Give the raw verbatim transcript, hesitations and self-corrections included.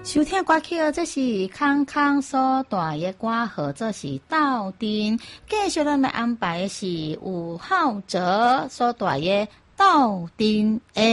收听歌曲，这是康康所带的歌，或者是斗阵。继续咱来安排的是吴浩哲所带的斗阵的